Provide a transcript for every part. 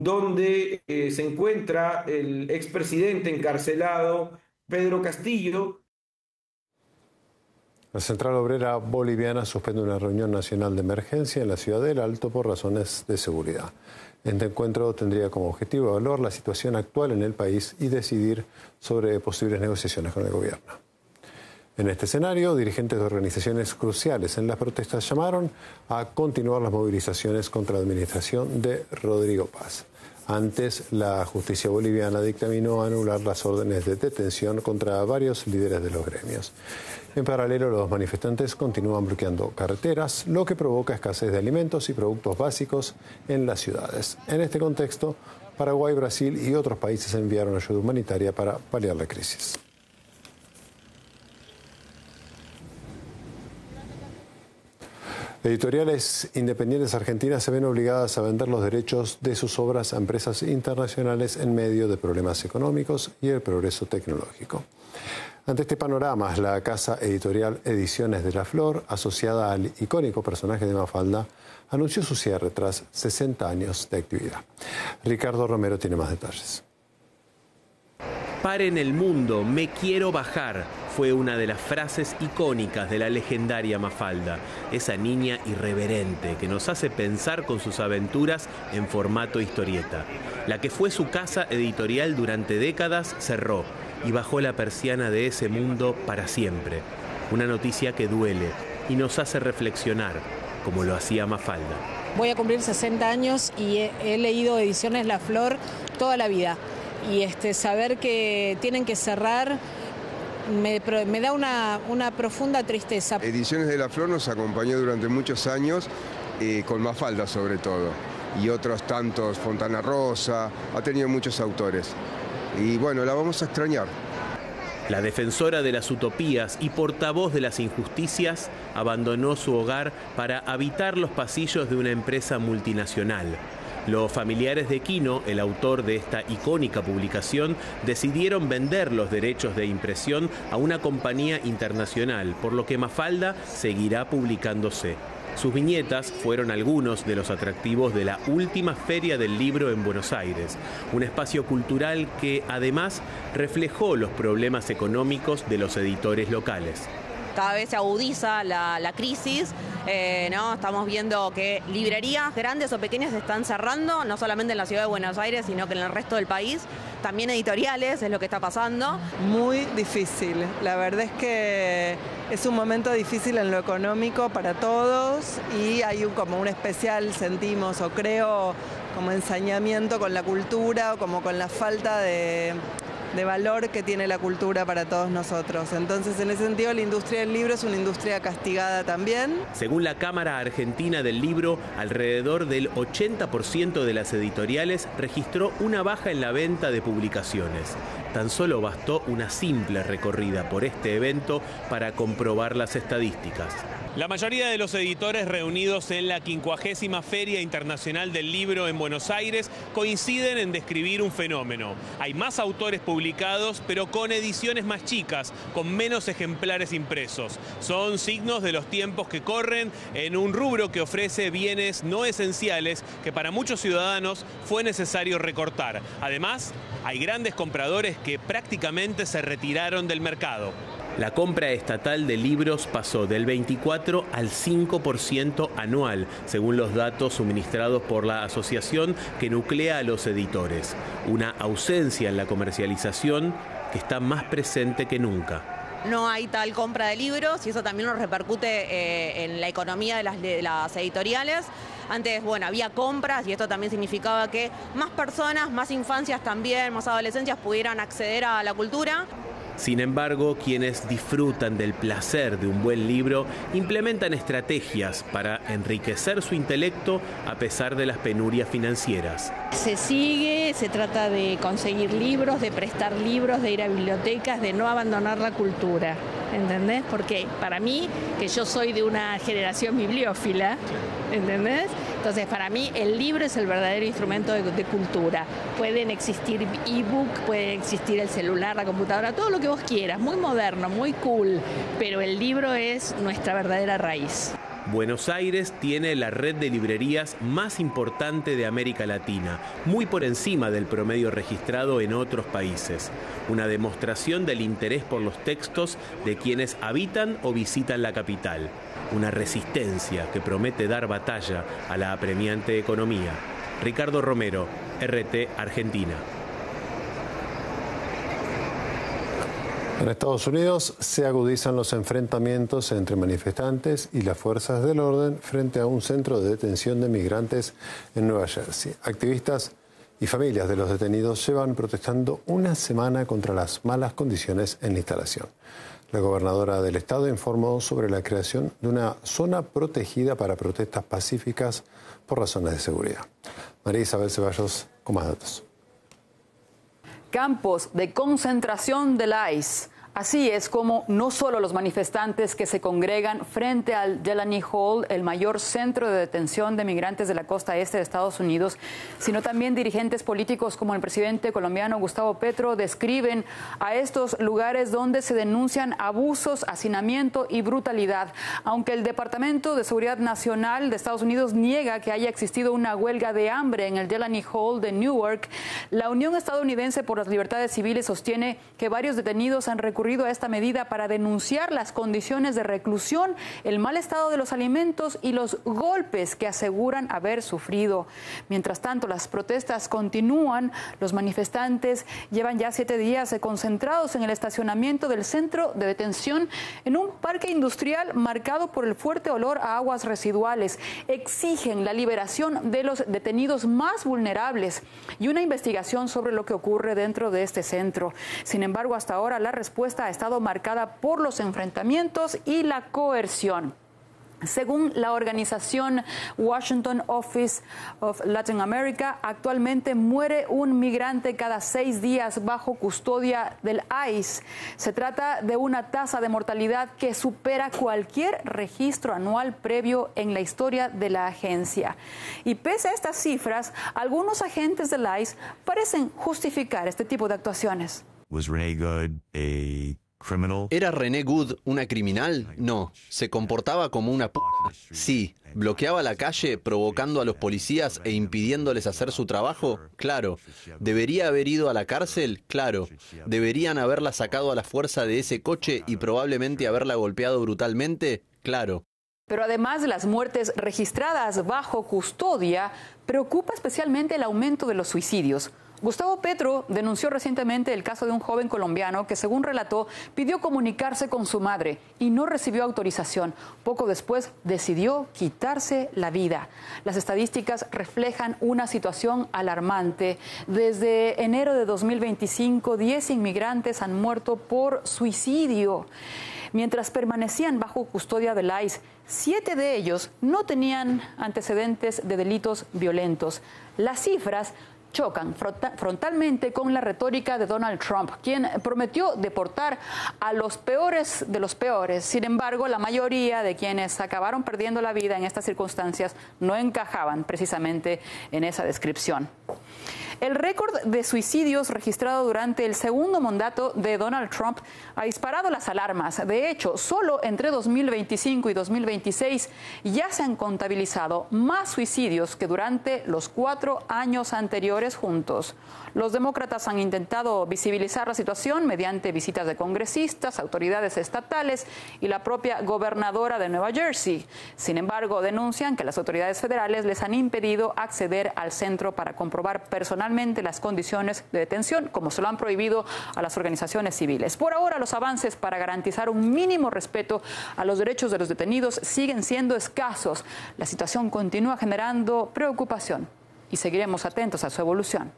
donde se encuentra el expresidente encarcelado Pedro Castillo. La Central Obrera Boliviana suspende una reunión nacional de emergencia en la ciudad del Alto por razones de seguridad. Este encuentro tendría como objetivo evaluar la situación actual en el país y decidir sobre posibles negociaciones con el gobierno. En este escenario, dirigentes de organizaciones cruciales en las protestas llamaron a continuar las movilizaciones contra la administración de Rodrigo Paz. Antes, la justicia boliviana dictaminó anular las órdenes de detención contra varios líderes de los gremios. En paralelo, los manifestantes continúan bloqueando carreteras, lo que provoca escasez de alimentos y productos básicos en las ciudades. En este contexto, Paraguay, Brasil y otros países enviaron ayuda humanitaria para paliar la crisis. Editoriales independientes argentinas se ven obligadas a vender los derechos de sus obras a empresas internacionales en medio de problemas económicos y el progreso tecnológico. Ante este panorama, la casa editorial Ediciones de la Flor, asociada al icónico personaje de Mafalda, anunció su cierre tras 60 años de actividad. Ricardo Romero tiene más detalles. Paren el mundo, me quiero bajar, fue una de las frases icónicas de la legendaria Mafalda, esa niña irreverente que nos hace pensar con sus aventuras en formato historieta. La que fue su casa editorial durante décadas cerró y bajó la persiana de ese mundo para siempre. Una noticia que duele y nos hace reflexionar, como lo hacía Mafalda. Voy a cumplir 60 años y he leído Ediciones La Flor toda la vida. Y saber que tienen que cerrar me da una profunda tristeza. Ediciones de la Flor nos acompañó durante muchos años, con Mafalda sobre todo, y otros tantos, Fontana Rosa, ha tenido muchos autores. Y bueno, la vamos a extrañar. La defensora de las utopías y portavoz de las injusticias abandonó su hogar para habitar los pasillos de una empresa multinacional. Los familiares de Quino, el autor de esta icónica publicación, decidieron vender los derechos de impresión a una compañía internacional, por lo que Mafalda seguirá publicándose. Sus viñetas fueron algunos de los atractivos de la última Feria del Libro en Buenos Aires, un espacio cultural que además reflejó los problemas económicos de los editores locales. Cada vez se agudiza la crisis, ¿no? Estamos viendo que librerías grandes o pequeñas se están cerrando, no solamente en la ciudad de Buenos Aires, sino que en el resto del país. También editoriales, es lo que está pasando. Muy difícil, la verdad es que es un momento difícil en lo económico para todos y hay como un especial, sentimos o creo, como ensañamiento con la cultura o como con la falta de valor que tiene la cultura para todos nosotros. Entonces, en ese sentido, la industria del libro es una industria castigada también. Según la Cámara Argentina del Libro, alrededor del 80% de las editoriales registró una baja en la venta de publicaciones. Tan solo bastó una simple recorrida por este evento para comprobar las estadísticas. La mayoría de los editores reunidos en la 50ª Feria Internacional del Libro en Buenos Aires coinciden en describir un fenómeno. Hay más autores publicados, pero con ediciones más chicas, con menos ejemplares impresos. Son signos de los tiempos que corren en un rubro que ofrece bienes no esenciales que para muchos ciudadanos fue necesario recortar. Además, hay grandes compradores que prácticamente se retiraron del mercado. La compra estatal de libros pasó del 24 al 5% anual, según los datos suministrados por la asociación que nuclea a los editores. Una ausencia en la comercialización que está más presente que nunca. No hay tal compra de libros y eso también nos repercute en la economía de las editoriales. Antes, bueno, había compras y esto también significaba que más personas, más infancias también, más adolescencias pudieran acceder a la cultura. Sin embargo, quienes disfrutan del placer de un buen libro implementan estrategias para enriquecer su intelecto a pesar de las penurias financieras. Se trata de conseguir libros, de prestar libros, de ir a bibliotecas, de no abandonar la cultura, ¿entendés? Porque para mí, que yo soy de una generación bibliófila, ¿entendés? Entonces, para mí, el libro es el verdadero instrumento de cultura. Pueden existir ebook, puede existir el celular, la computadora, todo lo que vos quieras, muy moderno, muy cool, pero el libro es nuestra verdadera raíz. Buenos Aires tiene la red de librerías más importante de América Latina, muy por encima del promedio registrado en otros países. Una demostración del interés por los textos de quienes habitan o visitan la capital. Una resistencia que promete dar batalla a la apremiante economía. Ricardo Romero, RT Argentina. En Estados Unidos se agudizan los enfrentamientos entre manifestantes y las fuerzas del orden frente a un centro de detención de migrantes en Nueva Jersey. Activistas y familias de los detenidos llevan protestando una semana contra las malas condiciones en la instalación. La gobernadora del estado informó sobre la creación de una zona protegida para protestas pacíficas por razones de seguridad. María Isabel Ceballos con más datos. Campos de concentración del ICE. Así es como no solo los manifestantes que se congregan frente al Delaney Hall, el mayor centro de detención de migrantes de la costa este de Estados Unidos, sino también dirigentes políticos como el presidente colombiano Gustavo Petro describen a estos lugares donde se denuncian abusos, hacinamiento y brutalidad. Aunque el Departamento de Seguridad Nacional de Estados Unidos niega que haya existido una huelga de hambre en el Delaney Hall de Newark, la Unión Estadounidense por las Libertades Civiles sostiene que varios detenidos han recurrido a esta medida para denunciar las condiciones de reclusión, el mal estado de los alimentos y los golpes que aseguran haber sufrido. Mientras tanto, las protestas continúan. Los manifestantes llevan ya 7 días concentrados en el estacionamiento del centro de detención en un parque industrial marcado por el fuerte olor a aguas residuales. Exigen la liberación de los detenidos más vulnerables y una investigación sobre lo que ocurre dentro de este centro. Sin embargo, hasta ahora la respuesta ha estado marcada por los enfrentamientos y la coerción. Según la organización Washington Office of Latin America, actualmente muere un migrante cada 6 días bajo custodia del ICE. Se trata de una tasa de mortalidad que supera cualquier registro anual previo en la historia de la agencia. Y pese a estas cifras, algunos agentes del ICE parecen justificar este tipo de actuaciones. ¿Era René Good una criminal? No. ¿Se comportaba como una p***? Sí. ¿Bloqueaba la calle provocando a los policías e impidiéndoles hacer su trabajo? Claro. ¿Debería haber ido a la cárcel? Claro. ¿Deberían haberla sacado a la fuerza de ese coche y probablemente haberla golpeado brutalmente? Claro. Pero además de las muertes registradas bajo custodia, preocupa especialmente el aumento de los suicidios. Gustavo Petro denunció recientemente el caso de un joven colombiano que, según relató, pidió comunicarse con su madre y no recibió autorización. Poco después decidió quitarse la vida. Las estadísticas reflejan una situación alarmante. Desde enero de 2025, 10 inmigrantes han muerto por suicidio. Mientras permanecían bajo custodia del ICE, 7 de ellos no tenían antecedentes de delitos violentos. Las cifras chocan frontalmente con la retórica de Donald Trump, quien prometió deportar a los peores de los peores. Sin embargo, la mayoría de quienes acabaron perdiendo la vida en estas circunstancias no encajaban precisamente en esa descripción. El récord de suicidios registrado durante el segundo mandato de Donald Trump ha disparado las alarmas. De hecho, solo entre 2025 y 2026 ya se han contabilizado más suicidios que durante los 4 años anteriores juntos. Los demócratas han intentado visibilizar la situación mediante visitas de congresistas, autoridades estatales y la propia gobernadora de Nueva Jersey. Sin embargo, denuncian que las autoridades federales les han impedido acceder al centro para comprobar personalmente las condiciones de detención, como se lo han prohibido a las organizaciones civiles. Por ahora, los avances para garantizar un mínimo respeto a los derechos de los detenidos siguen siendo escasos. La situación continúa generando preocupación y seguiremos atentos a su evolución.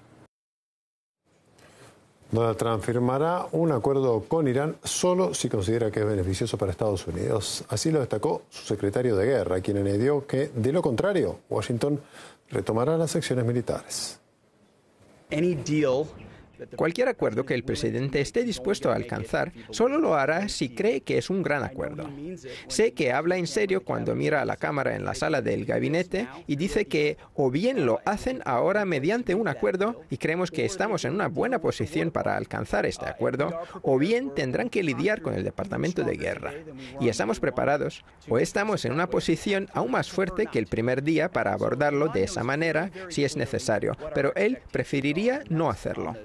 Donald Trump firmará un acuerdo con Irán solo si considera que es beneficioso para Estados Unidos. Así lo destacó su secretario de Guerra, quien añadió que, de lo contrario, Washington retomará las acciones militares. Cualquier acuerdo que el presidente esté dispuesto a alcanzar solo lo hará si cree que es un gran acuerdo. Sé que habla en serio cuando mira a la cámara en la sala del gabinete y dice que o bien lo hacen ahora mediante un acuerdo y creemos que estamos en una buena posición para alcanzar este acuerdo, o bien tendrán que lidiar con el Departamento de Guerra. Y estamos preparados, o estamos en una posición aún más fuerte que el primer día para abordarlo de esa manera si es necesario, pero él preferiría no hacerlo.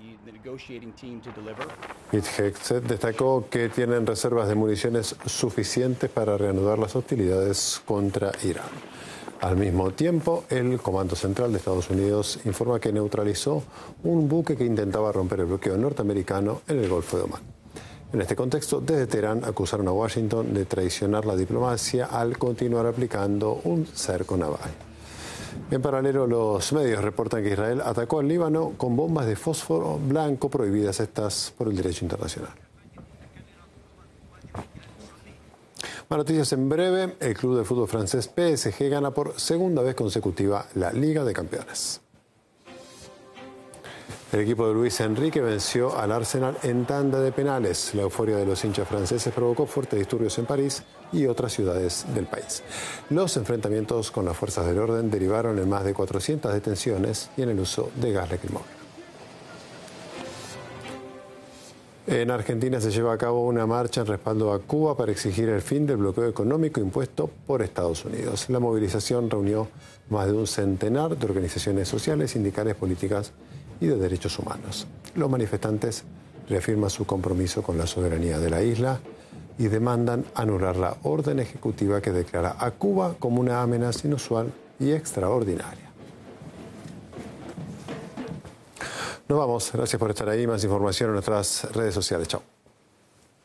Pete Hegseth destacó que tienen reservas de municiones suficientes para reanudar las hostilidades contra Irán. Al mismo tiempo, el Comando Central de Estados Unidos informa que neutralizó un buque que intentaba romper el bloqueo norteamericano en el Golfo de Omán. En este contexto, desde Teherán acusaron a Washington de traicionar la diplomacia al continuar aplicando un cerco naval. En paralelo, los medios reportan que Israel atacó al Líbano con bombas de fósforo blanco prohibidas estas por el derecho internacional. Más noticias en breve. El club de fútbol francés PSG gana por segunda vez consecutiva la Liga de Campeones. El equipo de Luis Enrique venció al Arsenal en tanda de penales. La euforia de los hinchas franceses provocó fuertes disturbios en París y otras ciudades del país. Los enfrentamientos con las fuerzas del orden derivaron en más de 400 detenciones y en el uso de gas lacrimógeno. En Argentina se lleva a cabo una marcha en respaldo a Cuba para exigir el fin del bloqueo económico impuesto por Estados Unidos. La movilización reunió más de un centenar de organizaciones sociales, sindicales, políticas y de derechos humanos. Los manifestantes reafirman su compromiso con la soberanía de la isla y demandan anular la orden ejecutiva que declara a Cuba como una amenaza inusual y extraordinaria. Nos vamos. Gracias por estar ahí. Más información en nuestras redes sociales. Chao.